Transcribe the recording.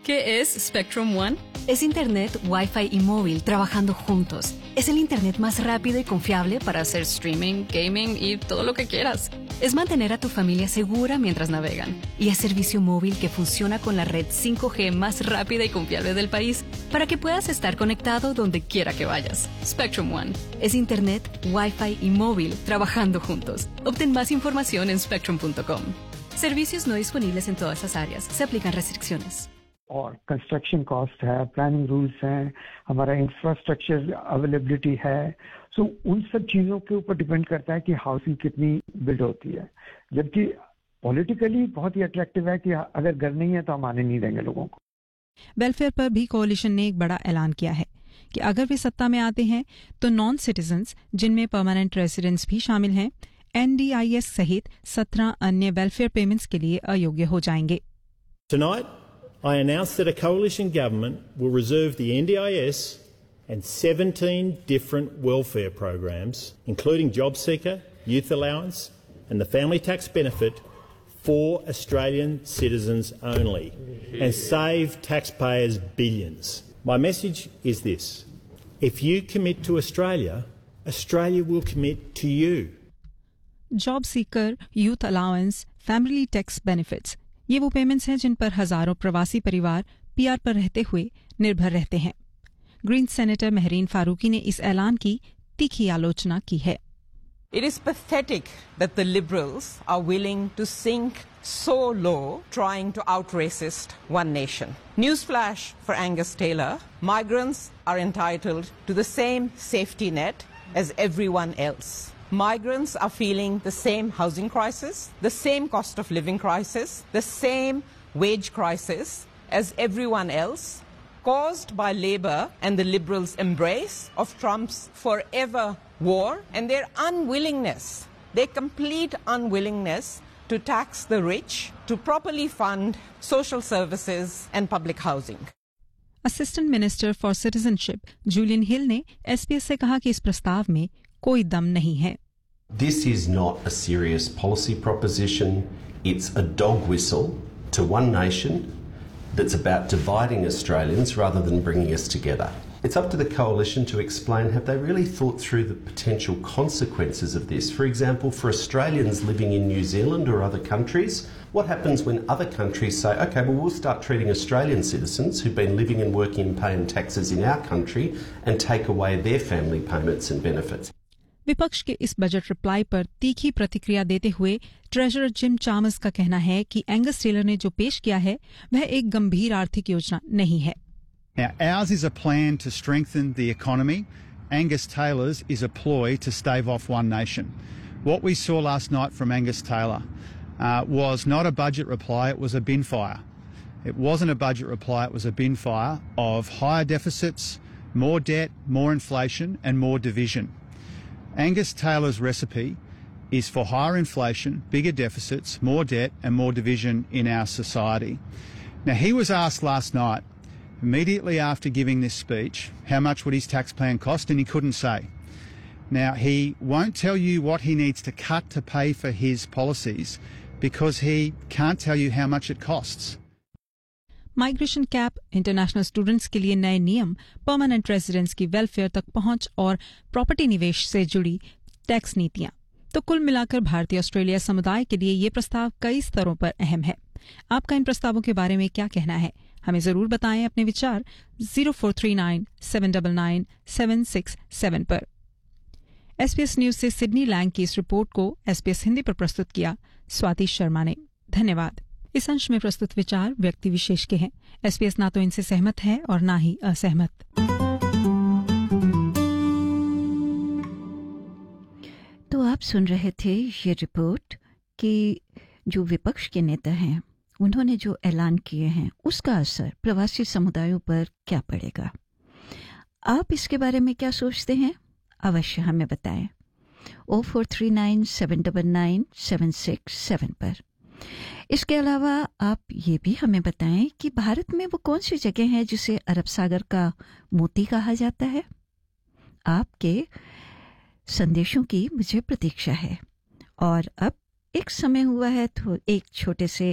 ¿Qué es Spectrum One? Es Internet, Wi-Fi y móvil trabajando juntos. Es el Internet más rápido y confiable Para hacer streaming, gaming y todo lo que quieras. Es mantener a tu familia segura mientras navegan. Y es servicio móvil que funciona con la red 5G más rápida y confiable del país para que puedas estar conectado donde quiera que vayas. Spectrum One. Es Internet, Wi-Fi y móvil trabajando juntos. Obtén más información en spectrum.com. Servicios no disponibles en todas las áreas. Se aplican restricciones. और construction cost है, planning rules हैं, हमारा infrastructure availability है, सो उन सब चीज़ों के ऊपर डिपेंड करता है कि हाउसिंग कितनी बिल्ड होती है। जबकि पॉलिटिकली बहुत ही अट्रैक्टिव है कि अगर घर नहीं है तो हम आने नहीं देंगे लोगों को। वेलफेयर पर भी कोalition ने एक बड़ा ऐलान किया है कि अगर वे सत्ता में आते हैं तो नॉन सिटीजन्स, जिनमें परमानेंट रेजिडेंट्स भी शामिल हैं, NDIS सहित 17 अन्य वेलफेयर पेमेंट्स के लिए अयोग्य हो जाएंगे। Tonight, I announce that a coalition government will reserve the NDIS and 17 different welfare programs, including JobSeeker, Youth Allowance and the Family Tax Benefit, for Australian citizens only and save taxpayers billions. My message is this: if you commit to Australia, Australia will commit to you. Job seeker, youth allowance, family tax benefits, ये वो payments हैं जिन पर हजारों प्रवासी परिवार PR पर रहते हुए निर्भर रहते हैं। ग्रीन सेनेटर महरीन फारूकी ने इस ऐलान की तीखी आलोचना की है। It is pathetic that the Liberals are willing to sink so low trying to out-racist One Nation. Newsflash for Angus Taylor: migrants are entitled to the same safety net as everyone else. Migrants are feeling the same housing crisis, the same cost of living crisis, the same wage crisis as everyone else, caused by Labour and the Liberals' embrace of Trump's forever war and their unwillingness, their complete unwillingness to tax the rich, to properly fund social services and public housing. Assistant minister for citizenship Julian हिल ने SBS से कहा कि इस प्रस्ताव में कोई दम नहीं है। This is not a serious policy proposition. It's a dog whistle to One Nation that's about dividing Australians rather than bringing us together. It's up to the coalition to explain, have they really thought through the potential consequences of this? For example, for Australians living in New Zealand or other countries, what happens when other countries say, OK, well, we'll start treating Australian citizens who've been living and working and paying taxes in our country and take away their family payments and benefits? विपक्ष के इस budget reply पर तीखी प्रतिक्रिया देते हुए treasurer gym Chalmers का कहना है कि एंगस टेलर ने जो पेश किया है वह एक गंभीर आर्थिक योजना नहीं है। Now, ours is a plan to strengthen the economy. Angus Taylor's is a ploy to stave off One Nation. What we saw last night from Angus Taylor was not a budget reply, it was a bin fire. It wasn't a budget reply, it was a bin fire of higher deficits, more debt, more inflation and more division. Angus Taylor's recipe is for higher inflation, bigger deficits, more debt and more division in our society. Now, he was asked last night, immediately after giving this speech, how much would his tax plan cost, and he couldn't say. Now, he won't tell you what he needs to cut to pay for his policies because he can't tell you how much it costs. Migration cap, international students के लिए नए नियम, permanent residents की welfare तक पहुंच और property निवेश से जुड़ी टैक्स नीतियां। तो कुल मिलाकर भारतीय ऑस्ट्रेलिया समुदाय के लिए ये प्रस्ताव कई स्तरों पर अहम है। आपका इन प्रस्तावों के बारे में क्या कहना है? हमें जरूर बताएं अपने विचार 0439 799 767 पर। SBS न्यूज से सिडनी लैंग की इस रिपोर्ट को SBS हिंदी पर प्रस्तुत किया स्वाति शर्मा ने। धन्यवाद। इस अंश में प्रस्तुत विचार व्यक्ति विशेष के हैं। SBS ना तो इनसे सहमत है और ना ही असहमत। तो आप सुन रहे थे ये रिपोर्ट कि जो विपक्ष के नेता हैं उन्होंने जो ऐलान किए हैं उसका असर प्रवासी समुदायों पर क्या पड़ेगा। आप इसके बारे में क्या सोचते हैं? अवश्य हमें बताएं 0439 799 767 पर। इसके अलावा आप ये भी हमें बताएं कि भारत में वो कौन सी जगह है जिसे अरब सागर का मोती कहा जाता है। आपके संदेशों की मुझे प्रतीक्षा है। और अब एक समय हुआ है तो एक छोटे से